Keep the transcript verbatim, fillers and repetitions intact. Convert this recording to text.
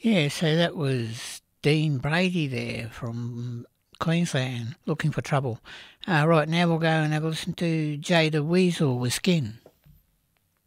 Yeah, so that was Dean Brady there from Queensland, looking for trouble. Uh, right, now we'll go and have a listen to Jada Weasel with Skin.